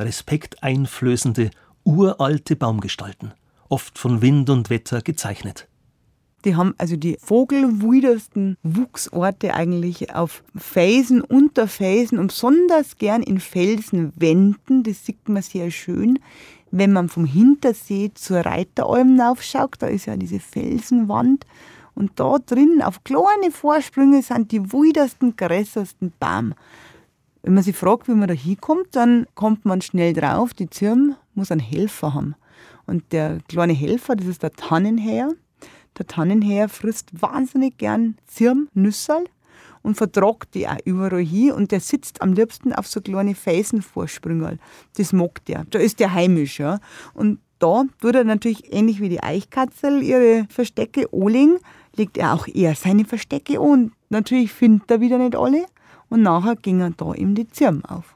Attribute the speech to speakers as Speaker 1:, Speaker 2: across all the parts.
Speaker 1: respekteinflößende, uralte Baumgestalten, oft von Wind und Wetter gezeichnet.
Speaker 2: Die haben also die vogelwildersten Wuchsorte eigentlich auf Felsen, unter Felsen und besonders gern in Felsenwänden. Das sieht man sehr schön, wenn man vom Hintersee zur Reiteralm aufschaut. Da ist ja diese Felsenwand. Und da drin, auf kleine Vorsprünge, sind die wildesten, größersten Bäume. Wenn man sich fragt, wie man da hinkommt, dann kommt man schnell drauf, die Zirm muss einen Helfer haben. Und der kleine Helfer, das ist der Tannenhäher. Der Tannenhäher frisst wahnsinnig gern Zirmnüsserl und vertragt die auch überall hin. Und der sitzt am liebsten auf so kleine Felsenvorsprüngerl. Das mag der. Da ist der heimisch. Ja. Und da tut er natürlich ähnlich wie die Eichkatzel ihre Verstecke anlegen, legt er auch eher seine Verstecke an. Und natürlich findet er wieder nicht alle. Und nachher ging er da ihm die Zirm auf.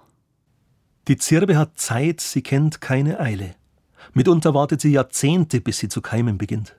Speaker 1: Die Zirbe hat Zeit, sie kennt keine Eile. Mitunter wartet sie Jahrzehnte, bis sie zu keimen beginnt.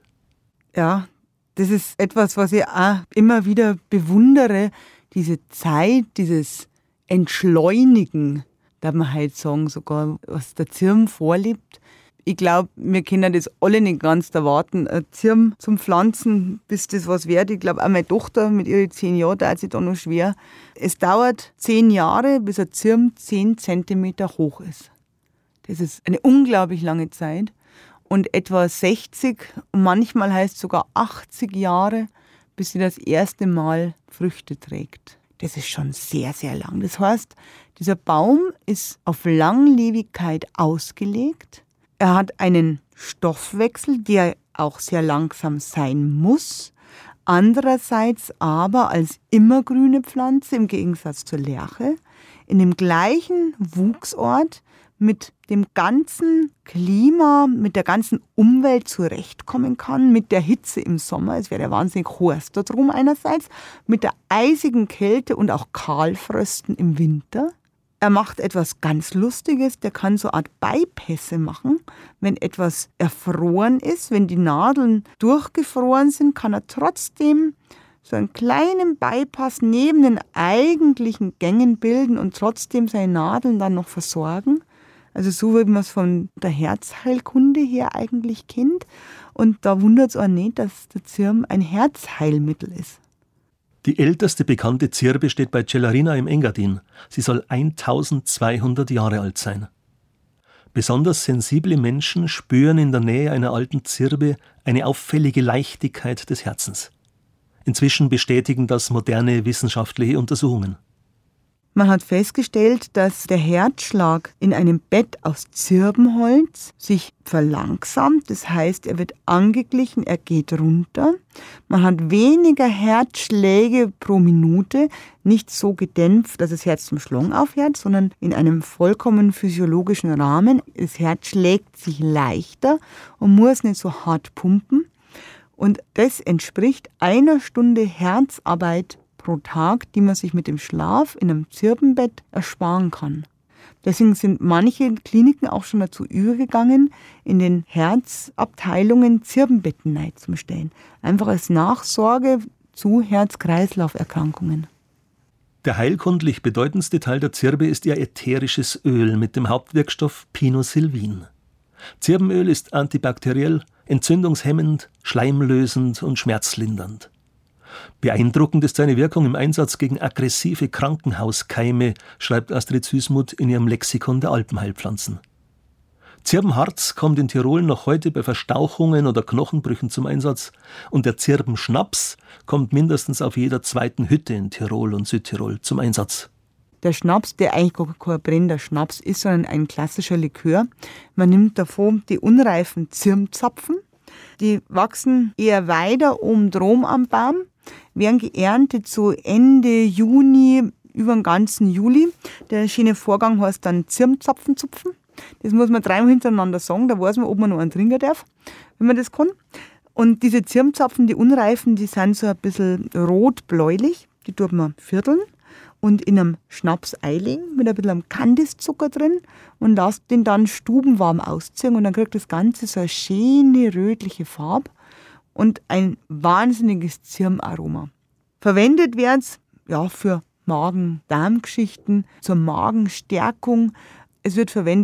Speaker 2: Ja, das ist etwas, was ich auch immer wieder bewundere. Diese Zeit, dieses Entschleunigen, darf man halt sagen, sogar was der Zirm vorlebt. Ich glaube, wir können das alle nicht ganz erwarten. Ein Zirm zum Pflanzen, bis das was wird. Ich glaube, auch meine Tochter mit ihren 10 Jahren, da hat sie da noch schwer. Es dauert 10 Jahre, bis ein Zirm 10 Zentimeter hoch ist. Das ist eine unglaublich lange Zeit. Und etwa 60, manchmal heißt es sogar 80 Jahre, bis sie das erste Mal Früchte trägt. Das ist schon sehr, sehr lang. Das heißt, dieser Baum ist auf Langlebigkeit ausgelegt. Er hat einen Stoffwechsel, der auch sehr langsam sein muss. Andererseits aber als immergrüne Pflanze, im Gegensatz zur Lärche, in dem gleichen Wuchsort mit dem ganzen Klima, mit der ganzen Umwelt zurechtkommen kann, mit der Hitze im Sommer, es wäre ja wahnsinnig heiß da drum einerseits, mit der eisigen Kälte und auch Kahlfrösten im Winter. Er macht etwas ganz Lustiges, der kann so eine Art Beipässe machen. Wenn etwas erfroren ist, wenn die Nadeln durchgefroren sind, kann er trotzdem so einen kleinen Beipass neben den eigentlichen Gängen bilden und trotzdem seine Nadeln dann noch versorgen. Also so wie man es von der Herzheilkunde her eigentlich kennt. Und da wundert es auch nicht, dass der Zirm ein Herzheilmittel ist.
Speaker 1: Die älteste bekannte Zirbe steht bei Celerina im Engadin. Sie soll 1200 Jahre alt sein. Besonders sensible Menschen spüren in der Nähe einer alten Zirbe eine auffällige Leichtigkeit des Herzens. Inzwischen bestätigen das moderne wissenschaftliche Untersuchungen.
Speaker 2: Man hat festgestellt, dass der Herzschlag in einem Bett aus Zirbenholz sich verlangsamt. Das heißt, er wird angeglichen, er geht runter. Man hat weniger Herzschläge pro Minute, nicht so gedämpft, dass das Herz zum Schlagen aufhört, sondern in einem vollkommen physiologischen Rahmen. Das Herz schlägt sich leichter und muss nicht so hart pumpen. Und das entspricht 1 Stunde Herzarbeit pro Tag, die man sich mit dem Schlaf in einem Zirbenbett ersparen kann. Deswegen sind manche Kliniken auch schon dazu übergegangen, in den Herzabteilungen Zirbenbetten einzustellen. Einfach als Nachsorge zu Herz-Kreislauf-Erkrankungen.
Speaker 1: Der heilkundlich bedeutendste Teil der Zirbe ist ihr ätherisches Öl mit dem Hauptwirkstoff Pinosylvin. Zirbenöl ist antibakteriell, entzündungshemmend, schleimlösend und schmerzlindernd. Beeindruckend ist seine Wirkung im Einsatz gegen aggressive Krankenhauskeime, schreibt Astrid Süßmuth in ihrem Lexikon der Alpenheilpflanzen. Zirbenharz kommt in Tirol noch heute bei Verstauchungen oder Knochenbrüchen zum Einsatz und der Zirbenschnaps kommt mindestens auf jeder zweiten Hütte in Tirol und Südtirol zum Einsatz.
Speaker 2: Der Schnaps, der eigentlich gar kein brennender Schnaps ist, sondern ein klassischer Likör. Man nimmt davon die unreifen Zirmzapfen, die wachsen eher weiter oben drum am Baum, werden geerntet so Ende Juni über den ganzen Juli. Der schöne Vorgang heißt dann Zirmzapfen zupfen. Das muss man 3-mal hintereinander sagen, da weiß man, ob man noch einen trinken darf, wenn man das kann. Und diese Zirmzapfen, die unreifen, die sind so ein bisschen rot-bläulich. Die tut man vierteln und in einem Schnaps einlegen mit ein bisschen Kandiszucker drin und lasst den dann stubenwarm ausziehen und dann kriegt das Ganze so eine schöne rötliche Farbe und ein wahnsinniges Zirmaroma. Verwendet wird es für Magen-Darm-Geschichten, zur Magenstärkung. Es wird verwendet